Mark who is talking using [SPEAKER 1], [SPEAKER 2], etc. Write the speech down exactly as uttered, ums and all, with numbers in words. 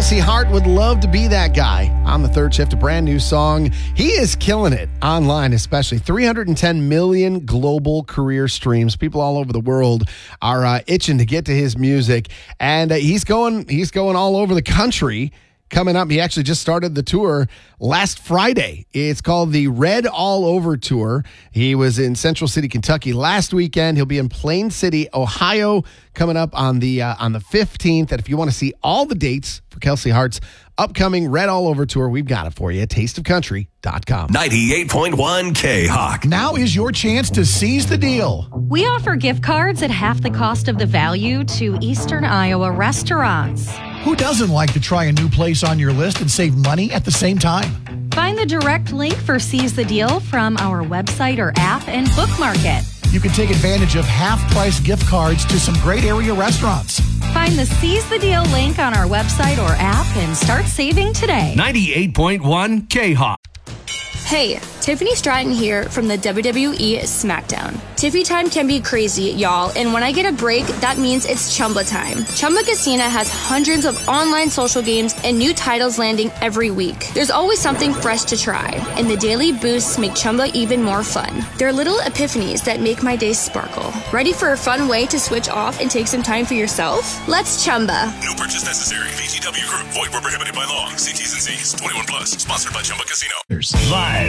[SPEAKER 1] Kelsey Hart would love to be that guy. On the third shift, a brand new song. He is killing it online, especially. three hundred ten million global career streams. People all over the world are uh, itching to get to his music. And uh, he's going, he's going all over the country. Coming up, he actually just started the tour last Friday. It's called the Red All Over Tour. He was in Central City, Kentucky last weekend. He'll be in Plain City, Ohio, coming up on the uh, on the fifteenth. And if you want to see all the dates for Kelsey Hart's upcoming Red All Over Tour, we've got it for you at taste of country dot com.
[SPEAKER 2] ninety-eight point one K-Hawk.
[SPEAKER 3] Now is your chance to seize the deal.
[SPEAKER 4] We offer gift cards at half the cost of the value to Eastern Iowa restaurants.
[SPEAKER 3] Who doesn't like to try a new place on your list and save money at the same time?
[SPEAKER 4] Find the direct link for Seize the Deal from our website or app and bookmark it.
[SPEAKER 3] You can take advantage of half-price gift cards to some great area restaurants.
[SPEAKER 4] Find the Seize the Deal link on our website or app and start saving today.
[SPEAKER 2] ninety-eight point one K-Hawk.
[SPEAKER 5] Hey, Tiffany Stratton here from the W W E SmackDown. Tiffy time can be crazy, y'all, and when I get a break, that means it's Chumba time. Chumba Casino has hundreds of online social games and new titles landing every week. There's always something fresh to try, and the daily boosts make Chumba even more fun. They're little epiphanies that make my day sparkle. Ready for a fun way to switch off and take some time for yourself? Let's Chumba.
[SPEAKER 6] No purchase necessary. V G W Group. Void where prohibited by law. See T's and C's. twenty-one plus. Sponsored by Chumba Casino.
[SPEAKER 2] Live